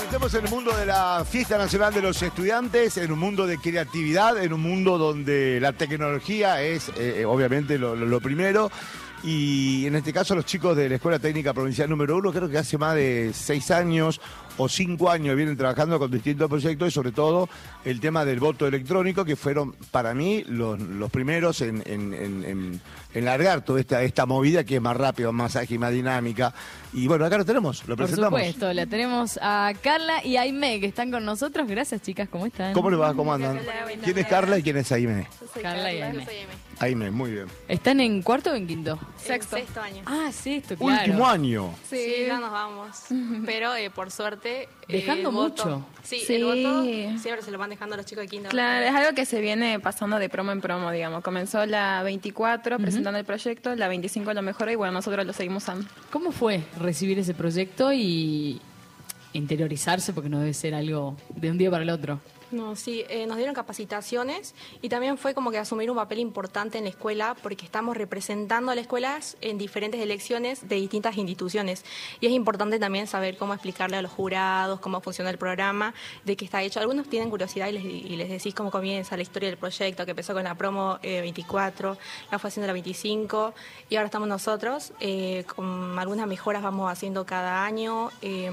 Estamos en el mundo de la Fiesta Nacional de los Estudiantes, en un mundo de creatividad, en un mundo donde la tecnología es obviamente lo primero. Y en este caso los chicos de la Escuela Técnica Provincial número 1, creo que hace más de 6 años o 5 años vienen trabajando con distintos proyectos y sobre todo el tema del voto electrónico, que fueron para mí los primeros en largar toda esta movida que es más rápida, más ágil, más dinámica. Y bueno, acá lo tenemos, lo presentamos. Por supuesto, la tenemos a Carla y Aimé que están con nosotros. Gracias, chicas, ¿cómo están? ¿Cómo les va? ¿Cómo andan? Hola, buenas ¿Quién es Carla y quién es Aimé? Carla y Aimé. Aimé, muy bien. ¿Están en cuarto o en quinto? Sexto año. Ah, sexto, claro. Último año. Sí, ya nos vamos. Pero por suerte... Dejando el voto, mucho. Sí, Sí. el voto siempre se lo van dejando a los chicos de quinto. Claro, es algo que se viene pasando de promo en promo, digamos. Comenzó la 24 presentando el proyecto, la 25 lo mejoró y bueno, nosotros lo seguimos usando. ¿Cómo fue recibir ese proyecto y interiorizarse? Porque no debe ser algo de un día para el otro. No, sí, nos dieron capacitaciones y también fue como que asumir un papel importante en la escuela porque estamos representando a las escuelas en diferentes elecciones de distintas instituciones y es importante también saber cómo explicarle a los jurados, cómo funciona el programa, de qué está hecho. Algunos tienen curiosidad y les decís cómo comienza la historia del proyecto, que empezó con la promo 24, la fue haciendo la 25 y ahora estamos nosotros, con algunas mejoras vamos haciendo cada año.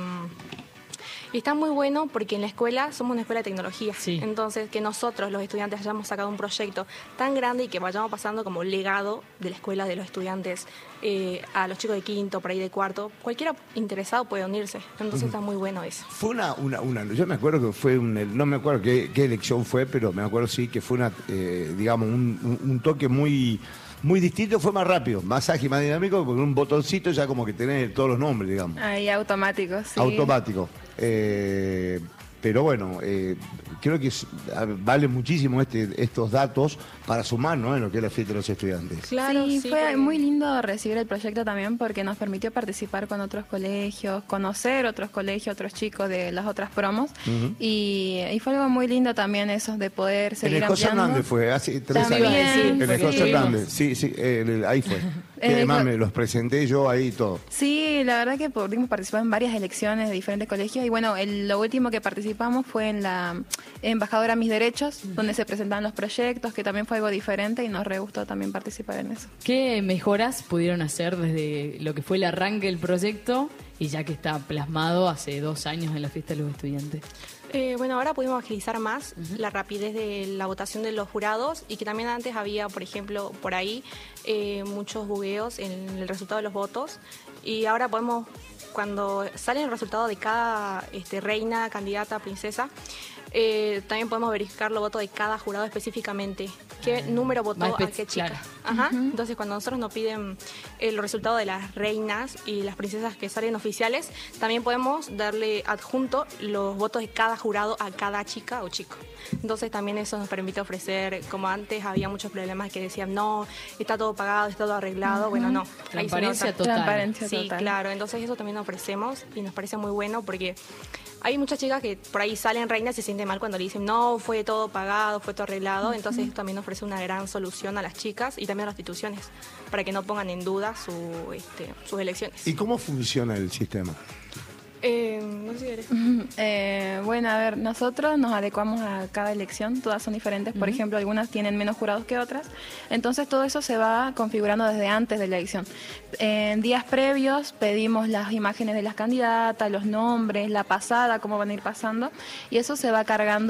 Y está muy bueno porque en la escuela somos una escuela de tecnología. Sí. Entonces, que nosotros, los estudiantes, hayamos sacado un proyecto tan grande y que vayamos pasando como legado de la escuela de los estudiantes a los chicos de quinto, por ahí de cuarto. Cualquiera interesado puede unirse. Entonces, está muy bueno eso. Fue yo me acuerdo que fue no me acuerdo qué elección fue, pero me acuerdo sí que fue digamos, un toque muy distinto, fue más rápido, más ágil, más dinámico, con un botoncito ya como que tenés todos los nombres, digamos. Ahí automático, sí. Automático. Pero bueno, creo que vale muchísimo estos datos para sumar, ¿no?, en lo que es la fiesta de los estudiantes. Claro, sí, sí, fue porque- muy lindo recibir el proyecto también porque nos permitió participar con otros colegios, conocer otros colegios, otros chicos de las otras promos. Y fue algo muy lindo también eso de poder En seguir el José ampliando. Hernández fue, hace 3 También, años. En el porque José estuvimos. Hernández, sí, ahí fue. Que además me los presenté yo ahí y todo. Sí, la verdad que pudimos participar en varias elecciones de diferentes colegios y bueno, lo último que participamos fue en la Embajadora Mis Derechos, donde se presentaban los proyectos, que también fue algo diferente y nos re gustó también participar en eso. ¿Qué mejoras pudieron hacer desde lo que fue el arranque del proyecto y ya que está plasmado hace 2 años en la fiesta de los estudiantes? Bueno, ahora pudimos agilizar más la rapidez de la votación de los jurados y que también antes había, por ejemplo, por ahí muchos bugueos en el resultado de los votos y ahora podemos, cuando sale el resultado de cada reina, candidata, princesa, también podemos verificar los votos de cada jurado específicamente, qué número votó Más a qué chica. claro. Ajá. Entonces, cuando nosotros nos piden el resultado de las reinas y las princesas que salen oficiales, también podemos darle adjunto los votos de cada jurado a cada chica o chico. Entonces, también eso nos permite ofrecer, como antes había muchos problemas que decían, no, está todo pagado, está todo arreglado. Bueno, no. Ahí se Transparencia nota. total. Transparencia Sí, total. claro. Entonces, eso también ofrecemos y nos parece muy bueno porque hay muchas chicas que por ahí salen reinas y se sienten mal cuando le dicen, no, fue todo pagado, fue todo arreglado. Entonces, esto también ofrece una gran solución a las chicas y también a las instituciones para que no pongan en duda sus elecciones. ¿Y cómo funciona el sistema? No sé si eres... Bueno, a ver, nosotros nos adecuamos a cada elección, todas son diferentes, por ejemplo, algunas tienen menos jurados que otras, entonces todo eso se va configurando desde antes de la elección. En días previos pedimos las imágenes de las candidatas, los nombres, la pasada, cómo van a ir pasando, y eso se va cargando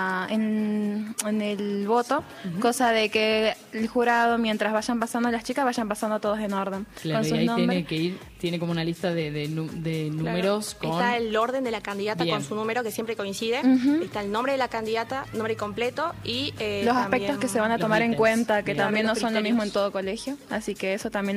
en el voto, cosa de que el jurado, mientras vayan pasando las chicas, vayan pasando todos en orden. Claro, con y sus ahí nombres. tiene como una lista de números con... Está el orden de la candidata Bien. con su número que siempre coincide. Está el nombre de la candidata, nombre completo y Los también aspectos que se van a los tomar en ítems. cuenta, que Bien. también no Los son lo mismo en criterios. todo colegio, así que eso también